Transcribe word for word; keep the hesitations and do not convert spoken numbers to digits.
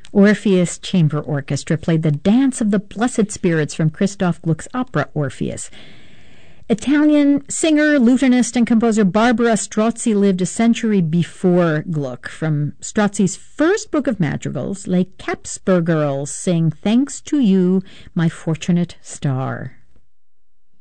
Orpheus Chamber Orchestra played the Dance of the Blessed Spirits from Christoph Gluck's opera Orpheus. Italian singer, lutenist, and composer Barbara Strozzi lived a century before Gluck. From Strozzi's first book of madrigals, Les Capsper Girls sing Thanks to You, My Fortunate Star.